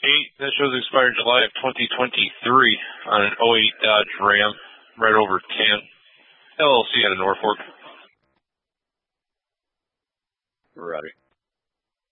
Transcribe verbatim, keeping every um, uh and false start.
eight, that shows expired July of twenty twenty-three on an oh eight Dodge Ram, right over ten. L L C out of Norfolk. Roger.